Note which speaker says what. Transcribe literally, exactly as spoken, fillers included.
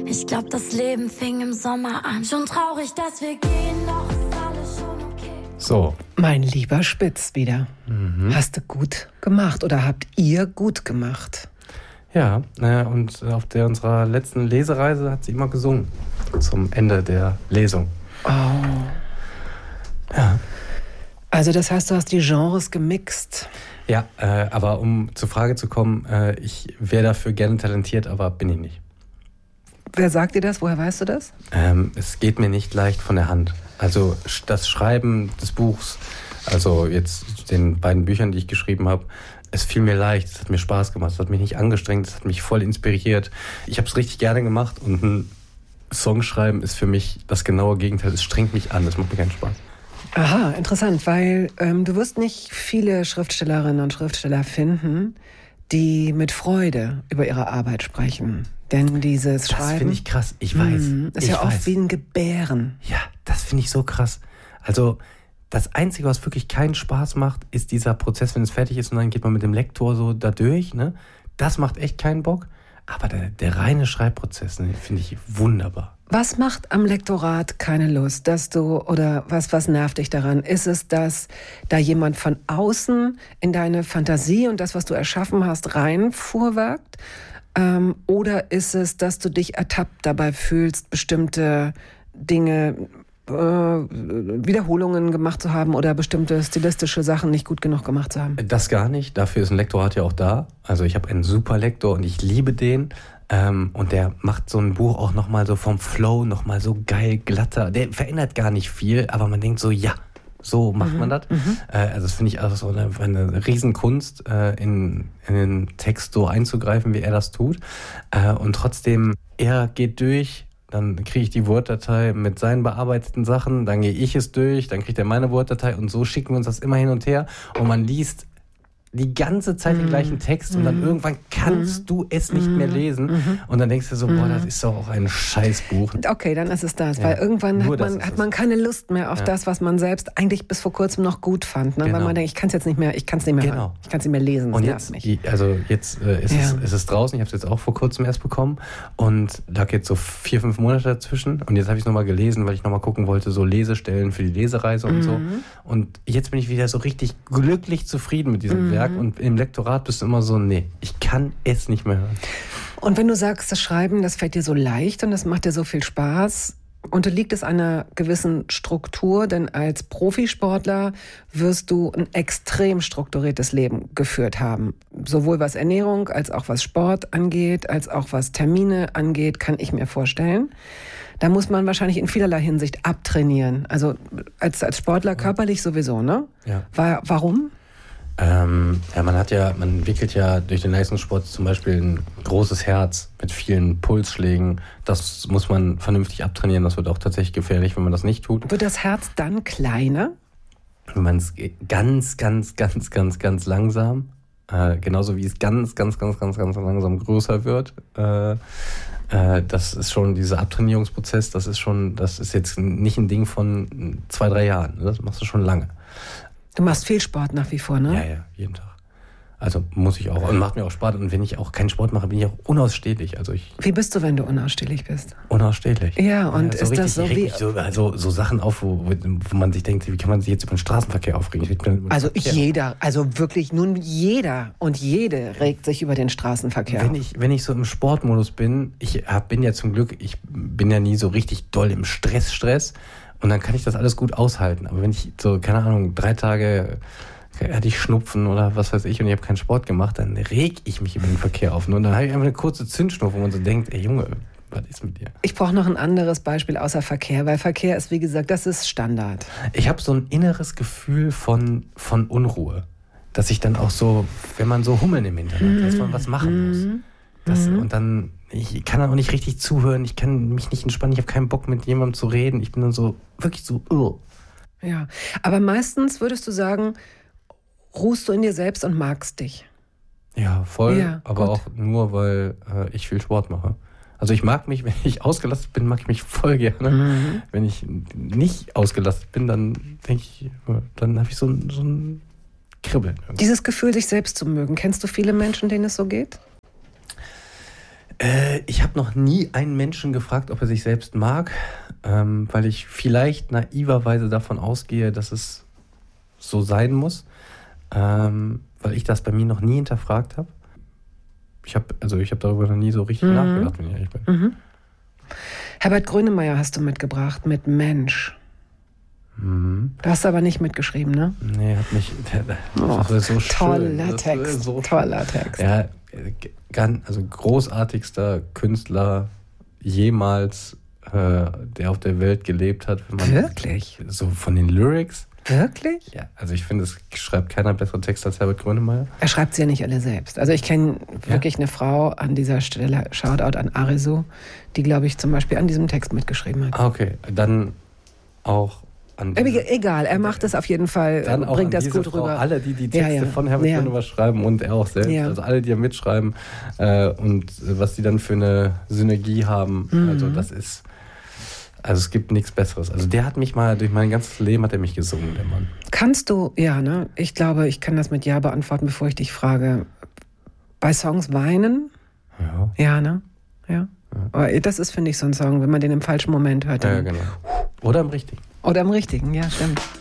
Speaker 1: Ich glaub, das Leben fing im Sommer an. Schon traurig, dass wir gehen, doch ist alles schon okay.
Speaker 2: So.
Speaker 3: Mein lieber Spitz wieder.
Speaker 2: Mhm.
Speaker 3: Hast du gut gemacht oder habt ihr gut gemacht?
Speaker 2: Ja, äh, und auf der unserer letzten Lesereise hat sie immer gesungen. Zum Ende der Lesung.
Speaker 3: Oh.
Speaker 2: Ja.
Speaker 3: Also das heißt, du hast die Genres gemixt.
Speaker 2: Ja, äh, aber um zur Frage zu kommen, äh, ich wäre dafür gerne talentiert, aber bin ich nicht.
Speaker 3: Wer sagt dir das? Woher weißt du das?
Speaker 2: Ähm, es geht mir nicht leicht von der Hand. Also das Schreiben des Buchs, also jetzt den beiden Büchern, die ich geschrieben habe, es fiel mir leicht, es hat mir Spaß gemacht, es hat mich nicht angestrengt, es hat mich voll inspiriert. Ich habe es richtig gerne gemacht und ein Songschreiben ist für mich das genaue Gegenteil. Es strengt mich an, es macht mir keinen Spaß.
Speaker 3: Aha, interessant, weil ähm, du wirst nicht viele Schriftstellerinnen und Schriftsteller finden, die mit Freude über ihre Arbeit sprechen. Denn dieses
Speaker 2: Das
Speaker 3: Schreiben...
Speaker 2: finde ich krass, ich weiß.
Speaker 3: Mm, ist
Speaker 2: ich
Speaker 3: ja oft
Speaker 2: weiß.
Speaker 3: wie ein Gebären.
Speaker 2: Ja, das finde ich so krass. Also das Einzige, was wirklich keinen Spaß macht, ist dieser Prozess, wenn es fertig ist und dann geht man mit dem Lektor so da durch. Ne? Das macht echt keinen Bock. Aber der, der reine Schreibprozess, ne, finde ich wunderbar.
Speaker 3: Was macht am Lektorat keine Lust, dass du, oder was, was nervt dich daran? Ist es, dass da jemand von außen in deine Fantasie und das, was du erschaffen hast, reinfuhrwerkt? Ähm, oder ist es, dass du dich ertappt dabei fühlst, bestimmte Dinge, äh, Wiederholungen gemacht zu haben oder bestimmte stilistische Sachen nicht gut genug gemacht zu haben?
Speaker 2: Das gar nicht. Dafür ist ein Lektorat ja auch da. Also ich habe einen super Lektor und ich liebe den. Ähm, und der macht so ein Buch auch nochmal so vom Flow nochmal so geil glatter. Der verändert gar nicht viel, aber man denkt so, ja, so macht
Speaker 3: Mhm.
Speaker 2: man das.
Speaker 3: Mhm.
Speaker 2: Äh, also das finde ich also so eine, eine Riesenkunst, äh, in, in den Text so einzugreifen, wie er das tut. Äh, und trotzdem, er geht durch, dann kriege ich die Word-Datei mit seinen bearbeiteten Sachen, dann gehe ich es durch, dann kriegt er meine Word-Datei und so schicken wir uns das immer hin und her und man liest die ganze Zeit den gleichen Text und dann irgendwann kannst du es nicht mehr lesen und dann denkst du so, boah, das ist doch auch ein Scheißbuch.
Speaker 3: Okay, dann ist es das,
Speaker 2: Ja,
Speaker 3: weil irgendwann
Speaker 2: nur
Speaker 3: hat
Speaker 2: das
Speaker 3: man,
Speaker 2: ist
Speaker 3: hat
Speaker 2: es.
Speaker 3: man keine Lust mehr auf
Speaker 2: Ja.
Speaker 3: das, was man selbst eigentlich bis vor kurzem noch gut fand. Ne? Weil
Speaker 2: Genau.
Speaker 3: man denkt, ich kann es jetzt nicht mehr, ich kann es nicht mehr
Speaker 2: Genau.
Speaker 3: hören. Ich kann es nicht mehr lesen, das
Speaker 2: Und
Speaker 3: nervt
Speaker 2: jetzt,
Speaker 3: mich.
Speaker 2: also jetzt äh, ist,
Speaker 3: Ja.
Speaker 2: es, ist es draußen, ich habe es jetzt auch vor kurzem erst bekommen und lag jetzt so vier, fünf Monate dazwischen und jetzt habe ich es nochmal gelesen, weil ich nochmal gucken wollte, so Lesestellen für die Lesereise und so. Und jetzt bin ich wieder so richtig glücklich zufrieden mit diesem Werk und im Lektorat bist du immer so, nee, ich kann es nicht mehr hören.
Speaker 3: Und wenn du sagst, das Schreiben, das fällt dir so leicht und das macht dir so viel Spaß, unterliegt es einer gewissen Struktur, denn als Profisportler wirst du ein extrem strukturiertes Leben geführt haben. Sowohl was Ernährung als auch was Sport angeht, als auch was Termine angeht, kann ich mir vorstellen. Da muss man wahrscheinlich in vielerlei Hinsicht abtrainieren. Also als, als Sportler körperlich sowieso, ne?
Speaker 2: Ja.
Speaker 3: War, warum?
Speaker 2: Ähm, ja, man hat ja, man entwickelt ja durch den Leistungssport zum Beispiel ein großes Herz mit vielen Pulsschlägen. Das muss man vernünftig abtrainieren. Das wird auch tatsächlich gefährlich, wenn man das nicht tut.
Speaker 3: Wird das Herz dann kleiner?
Speaker 2: Wenn man es ganz, ganz, ganz, ganz, ganz langsam, äh, genauso wie es ganz, ganz, ganz, ganz, ganz langsam größer wird, äh, äh, das ist schon dieser Abtrainierungsprozess, das ist schon, das ist jetzt nicht ein Ding von zwei, drei Jahren. Das machst du schon lange.
Speaker 3: Du machst viel Sport nach wie vor, ne?
Speaker 2: Ja, ja, jeden Tag. Also muss ich auch. Und macht mir auch Spaß. Und wenn ich auch keinen Sport mache, bin ich auch unausstehlich. Also ich
Speaker 3: Wie bist du, wenn du unausstehlich bist?
Speaker 2: unausstehlich.
Speaker 3: Ja, und ist
Speaker 2: richtig,
Speaker 3: das so
Speaker 2: ich reg
Speaker 3: wie-
Speaker 2: mich so, also so Sachen auf, wo, wo man sich denkt, wie kann man sich jetzt über den Straßenverkehr aufregen? Ich reg mich über den
Speaker 3: Also
Speaker 2: Verkehr.
Speaker 3: jeder, also wirklich nun jeder und jede regt sich über den Straßenverkehr
Speaker 2: Wenn
Speaker 3: auf.
Speaker 2: ich, wenn ich so im Sportmodus bin, ich hab, bin ja zum Glück, ich bin ja nie so richtig doll im Stress, Stress. Und dann kann ich das alles gut aushalten. Aber wenn ich so, keine Ahnung, drei Tage hatte ich Schnupfen oder was weiß ich und ich habe keinen Sport gemacht, dann reg ich mich über den Verkehr auf. Und dann habe ich einfach eine kurze Zündschnur, wo man so denkt, ey Junge, was ist mit dir?
Speaker 3: Ich brauche noch ein anderes Beispiel außer Verkehr, weil Verkehr ist, wie gesagt, das ist Standard.
Speaker 2: Ich habe so ein inneres Gefühl von, von Unruhe. Dass ich dann auch so, wenn man so Hummeln im Hintern hat, dass man was machen muss. Das, und dann, ich kann dann auch nicht richtig zuhören, ich kann mich nicht entspannen, ich habe keinen Bock mit jemandem zu reden. Ich bin dann so, wirklich so, uh.
Speaker 3: Ja, aber meistens würdest du sagen, ruhst du in dir selbst und magst dich.
Speaker 2: Ja, voll,
Speaker 3: Ja,
Speaker 2: aber
Speaker 3: gut.
Speaker 2: auch nur, weil äh, ich viel Sport mache. Also ich mag mich, wenn ich ausgelastet bin, mag ich mich voll gerne.
Speaker 3: Mhm.
Speaker 2: Wenn ich nicht ausgelastet bin, dann denke ich, dann habe ich so, ein- so ein Kribbeln.
Speaker 3: Dieses Gefühl, sich selbst zu mögen, kennst du viele Menschen, denen es so geht?
Speaker 2: Äh, ich habe noch nie einen Menschen gefragt, ob er sich selbst mag, ähm, weil ich vielleicht naiverweise davon ausgehe, dass es so sein muss, ähm, weil ich das bei mir noch nie hinterfragt habe. Ich habe also ich habe darüber noch nie so richtig mhm. nachgedacht, wenn ich ehrlich bin.
Speaker 3: Mhm. Herbert Grönemeyer hast du mitgebracht mit Mensch.
Speaker 2: Mhm.
Speaker 3: Du hast aber nicht mitgeschrieben, ne?
Speaker 2: Nee, hat mich. Das
Speaker 3: oh,
Speaker 2: ist so
Speaker 3: toller
Speaker 2: schön.
Speaker 3: Text.
Speaker 2: So
Speaker 3: toller Text.
Speaker 2: Ja, ganz, also großartigster Künstler jemals, äh, der auf der Welt gelebt hat. Wenn man
Speaker 3: Wirklich?
Speaker 2: So von den Lyrics.
Speaker 3: Wirklich?
Speaker 2: Ja, also ich finde, es schreibt keiner bessere Text als Herbert Grönemeyer.
Speaker 3: Er schreibt sie ja nicht alle selbst. Also ich kenne ja. wirklich eine Frau an dieser Stelle, Shoutout an Arisu, die, glaube ich, zum Beispiel an diesem Text mitgeschrieben hat.
Speaker 2: Ah, okay. Dann auch an
Speaker 3: diese, Egal, er macht es auf jeden Fall,
Speaker 2: dann auch
Speaker 3: bringt
Speaker 2: an
Speaker 3: das
Speaker 2: diese
Speaker 3: gut
Speaker 2: Frau,
Speaker 3: rüber.
Speaker 2: Alle, die die Texte
Speaker 3: ja, ja.
Speaker 2: von Herbert
Speaker 3: ja.
Speaker 2: Grönemeyer schreiben und er auch selbst,
Speaker 3: ja.
Speaker 2: also alle, die ja mitschreiben äh, und was die dann für eine Synergie haben,
Speaker 3: mhm.
Speaker 2: also das ist... Also es gibt nichts Besseres. Also der hat mich mal, durch mein ganzes Leben hat er mich gesungen, der Mann.
Speaker 3: Kannst du, ja, ne? Ich glaube, ich kann das mit Ja beantworten, bevor ich dich frage. Bei Songs weinen?
Speaker 2: Ja.
Speaker 3: Ja, ne? Ja. ja. Aber das ist, finde ich, so ein Song, wenn man den im falschen Moment hört.
Speaker 2: Ja, genau. Oder im richtigen.
Speaker 3: Oder im richtigen, ja, stimmt.